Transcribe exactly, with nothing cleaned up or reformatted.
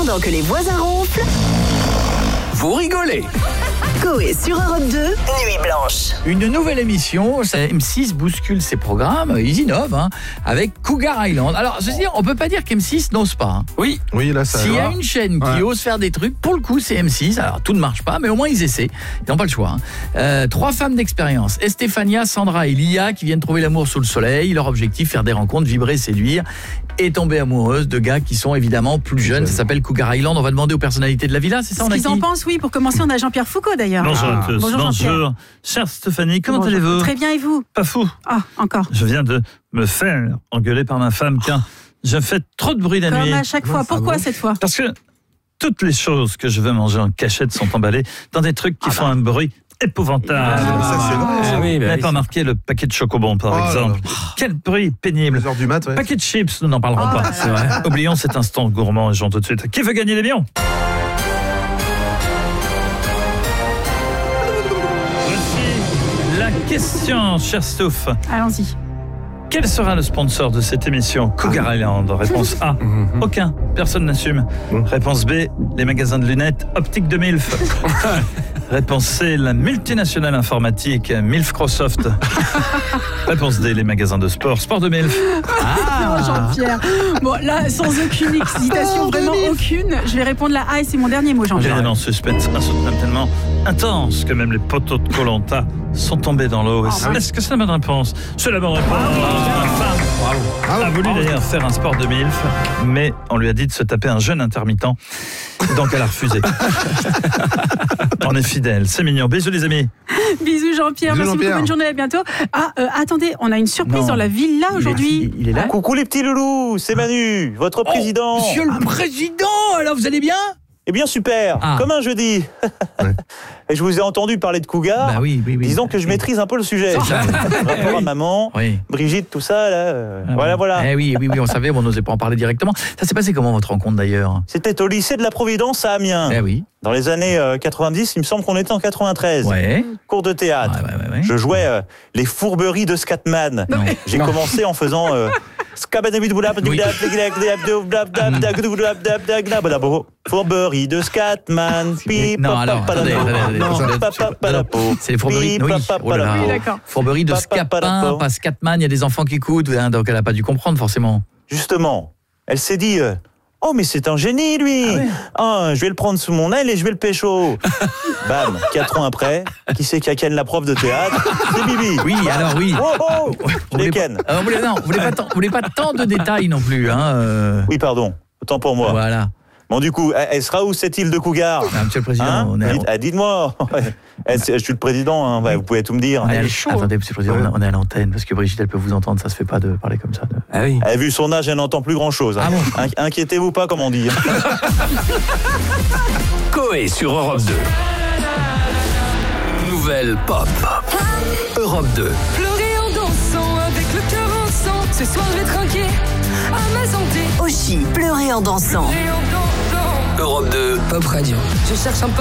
Pendant que les voisins ronflent, vous rigolez. Coé sur Europe deux, Nuit Blanche. Une nouvelle émission, M six bouscule ses programmes, ils innovent, hein, avec Cougar Island. Alors, je veux dire, on peut pas dire qu'M six n'ose pas. Hein. Oui. Oui, là, ça S'il y a va. une chaîne qui Ouais. ose faire des trucs, pour le coup, c'est M six. Alors, tout ne marche pas, mais au moins, ils essaient. Ils n'ont pas le choix. Hein. Euh, trois femmes d'expérience, Estefania, Sandra et Lia, qui viennent trouver l'amour sous le soleil. Leur objectif, faire des rencontres, vibrer, séduire et tomber amoureuses de gars qui sont évidemment plus jeunes. Ça s'appelle Cougar Island. On va demander aux personnalités de la villa, c'est ça? Ce on a qu'ils qui en pensent, oui. Pour commencer, on a Jean-Pierre Foucault, d'ailleurs. Bonjour Ah. à tous. Bonjour, Jean-Pierre. Bonjour. Chère Stéphanie, comment Bonjour. allez-vous? Très bien, et vous? Pas fou. Ah, encore. Je viens de me faire engueuler par ma femme car je fais trop de bruit la Comme nuit. à chaque fois. Ah Pourquoi bon cette fois? Parce que toutes les choses que je veux manger en cachette sont emballées dans des trucs qui font un bruit épouvantable. Ah, ça, c'est vrai, ça. Ah oui, Vous bah n'avez oui, pas remarqué le paquet de chocobons, par Oh exemple. là Quel bruit pénible. deux heures du mat, ouais. Paquet de chips, nous n'en parlerons Oh pas. là là. C'est vrai. Oublions cet instant gourmand et j'en tout de suite. Qui veut gagner les millions? Voici la question, cher Stouff. Allons-y. Quel sera le sponsor de cette émission Cougar Island? Réponse A, aucun, personne n'assume. Réponse B, les magasins de lunettes Optique de Milf. Réponse C, la multinationale informatique Milfcrosoft. Réponse D, les magasins de sport Sport de Milf. Ah, Jean-Pierre. Bon, là, sans aucune hésitation, vraiment aucune, je vais répondre la A et c'est mon dernier mot, Jean-Pierre. Évidemment, suspense insoutenable tellement intense que même les poteaux de Koh-Lanta sont tombés dans l'eau. Est-ce que c'est la bonne réponse? C'est la bonne réponse. Ma femme a voulu d'ailleurs faire un sport de milf, mais on lui a dit de se taper un jeûne intermittent. Donc elle a refusé. On est fidèles, c'est mignon. Bisous les amis. Bisous, Jean-Pierre. Bisous, Merci Jean-Pierre. beaucoup. Bonne journée. À bientôt. Ah, euh, attendez, on a une surprise Non. dans la villa Il est- aujourd'hui. Il est là. Coucou les petits loulous, c'est Manu, votre président. Monsieur le Président, alors vous allez bien? Eh bien super, Ah. comme un jeudi. Et je vous ai entendu parler de Cougar. Bah oui, oui, oui. Disons que je maîtrise un peu le sujet. Rapport à maman, Oui. Brigitte, tout ça, là. euh, Ah, voilà, oui. voilà. Eh oui, oui, oui, on savait, mais on n'osait pas en parler directement. Ça s'est passé comment votre rencontre d'ailleurs? C'était au lycée de la Providence à Amiens. Eh oui. Dans les années euh, quatre-vingt-dix, il me semble qu'on était en quatre-vingt-treize. Ouais. Cours de théâtre. Ouais, ouais, ouais, ouais. Je jouais euh, les fourberies de Scatman. Non. J'ai Non. commencé en faisant euh, fourberie de Scatman. Non, alors, attendez, attendez, attendez, Non, attendez, papapalapo. C'est les fourberies. Oui, oh là là. Oui, d'accord. Fourberie de Scapin, pas Scatman, il y a des enfants qui écoutent, hein, donc elle n'a pas dû comprendre forcément. Justement, elle s'est dit euh, oh, mais c'est un génie, lui. Ah, je vais le prendre sous mon aile et je vais le pécho. Bam, quatre ans après, qui c'est qui a ken la prof de théâtre? C'est Bibi. Oui, alors oui. Oh, oh, Vous je voulez l'ai pas- ken. Ah, vous voulez- non, vous voulez pas tant- vous voulez pas tant de détails non plus, hein. euh, Oui, pardon, autant pour moi. Voilà. Bon, du coup, elle elle sera où cette île de Cougar? Ah, Monsieur le Président, Hein on est à- Dites- ah, Dites-moi. Eh, c'est- je suis le président, hein, ouais, vous pouvez tout me dire. on est à- Elle est chaude. Attendez, Monsieur le Président, on est- on est à l'antenne parce que Brigitte, elle peut vous entendre, ça se fait pas de parler comme ça. de- Ah oui. Eh, vu son âge, elle n'entend plus grand-chose. hein. Ah bon In- Inquiétez-vous pas, comme on dit. Coé sur Europe deux. Nouvelle pop. Europe deux. Pleurer en dansant, avec le cœur en sang. Ce soir je vais trinquer à ma santé. Oshi, pleurer en dansant. Et en dansant, Europe deux. Pop Radio. je cherche un